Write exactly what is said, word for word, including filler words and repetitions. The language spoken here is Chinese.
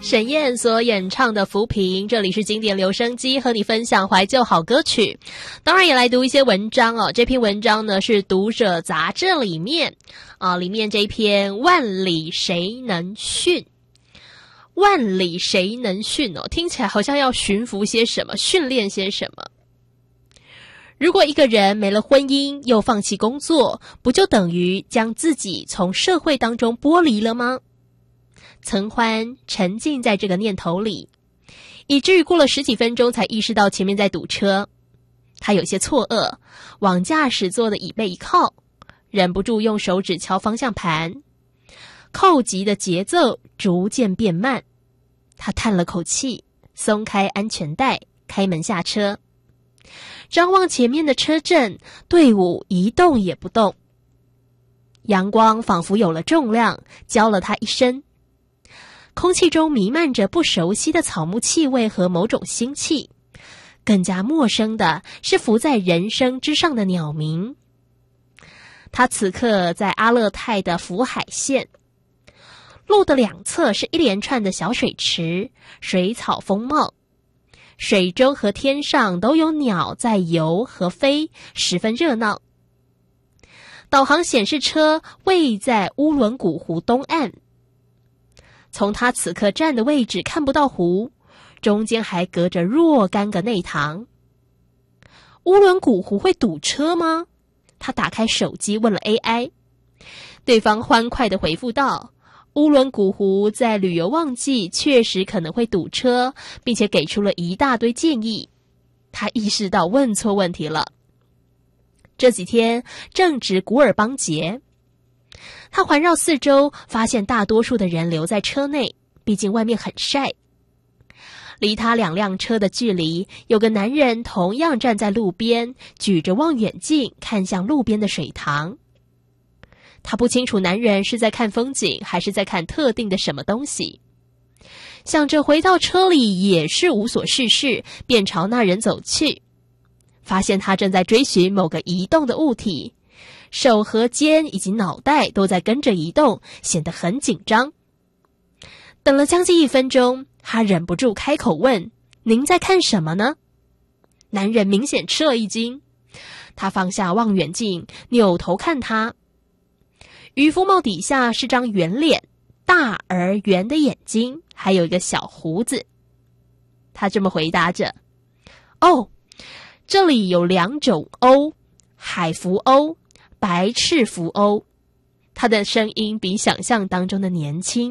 沈燕所演唱的《浮萍》，这里是经典留声机，和你分享怀旧好歌曲。当然也来读一些文章哦。这篇文章呢是《读者》杂志里面啊，里面这一篇万里谁能驯？万里谁能驯哦？听起来好像要驯服些什么，训练些什么。如果一个人没了婚姻，又放弃工作，不就等于将自己从社会当中剥离了吗？岑欢沉浸在这个念头里，以至于过了十几分钟才意识到前面在堵车。他有些错愕，往驾驶座的椅背一靠，忍不住用手指敲方向盘，扣击的节奏逐渐变慢。他叹了口气，松开安全带，开门下车。张望前面的车阵，队伍一动也不动。阳光仿佛有了重量，浇了他一身。空气中弥漫着不熟悉的草木气味和某种腥气，更加陌生的是浮在人生之上的鸟鸣。他此刻在阿勒泰的福海县，路的两侧是一连串的小水池，水草丰茂，水中和天上都有鸟在游和飞，十分热闹。导航显示车位在乌伦古湖东岸，从他此刻站的位置看不到湖，中间还隔着若干个内塘。乌伦古湖会堵车吗？他打开手机问了 A I， 对方欢快地回复道，乌伦古湖在旅游旺季确实可能会堵车，并且给出了一大堆建议。他意识到问错问题了。这几天正值古尔邦节，他环绕四周，发现大多数的人留在车内，毕竟外面很晒。离他两辆车的距离，有个男人同样站在路边，举着望远镜看向路边的水塘。他不清楚男人是在看风景，还是在看特定的什么东西。想着回到车里也是无所事事，便朝那人走去，发现他正在追寻某个移动的物体，手和肩以及脑袋都在跟着移动，显得很紧张。等了将近一分钟，他忍不住开口问，您在看什么呢？男人明显吃了一惊，他放下望远镜，扭头看他。渔夫帽底下是张圆脸，大而圆的眼睛，还有一个小胡子。他这么回答着，哦，这里有两种鸥，海浮鸥，白翅浮鸥。他的声音比想象当中的年轻。